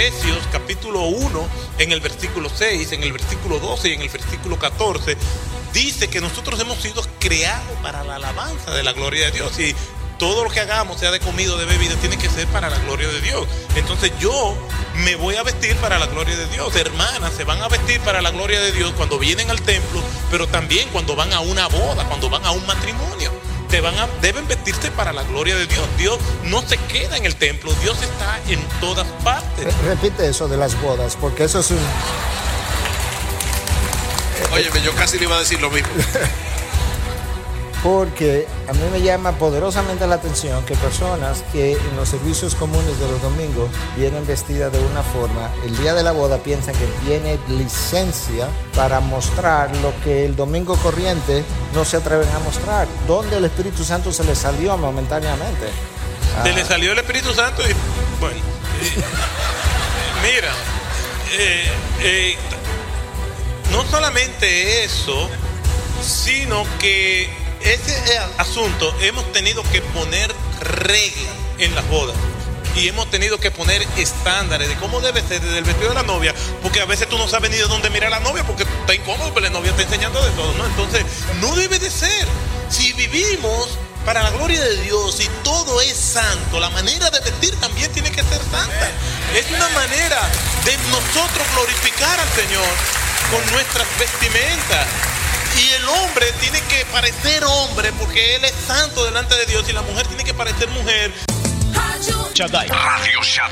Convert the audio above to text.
Efesios capítulo 1, en el versículo 6, en el versículo 12 y en el versículo 14, dice que nosotros hemos sido creados para la alabanza de la gloria de Dios. Y todo lo que hagamos, sea de comida o de bebida, tiene que ser para la gloria de Dios. Entonces yo me voy a vestir para la gloria de Dios. Hermanas se van a vestir para la gloria de Dios cuando vienen al templo, pero también cuando van a una boda, cuando van a un matrimonio. Deben vestirse para la gloria de Dios. Dios no se queda en el templo, Dios está en todas partes. Repite eso de las bodas, porque eso es un... Óyeme, yo casi le iba a decir lo mismo. Porque a mí me llama poderosamente la atención que personas que en los servicios comunes de los domingos vienen vestidas de una forma, el día de la boda piensan que tiene licencia para mostrar lo que el domingo corriente no se atreven a mostrar. ¿Dónde el Espíritu Santo se le salió momentáneamente? Se le salió el Espíritu Santo y bueno, mira, no solamente eso, sino que ese asunto hemos tenido que poner reglas en las bodas y hemos tenido que poner estándares de cómo debe ser desde el vestido de la novia, porque a veces tú no sabes ni de dónde mirar a la novia porque está incómodo, pero la novia está enseñando de todo, ¿no? Entonces no debe de ser. Si vivimos para la gloria de Dios y todo es santo, la manera de vestir también tiene que ser santa. Es una manera de nosotros glorificar al Señor con nuestras vestimentas. Y el hombre tiene que parecer hombre porque él es santo delante de Dios, y la mujer tiene que parecer mujer. Radio Shaddai.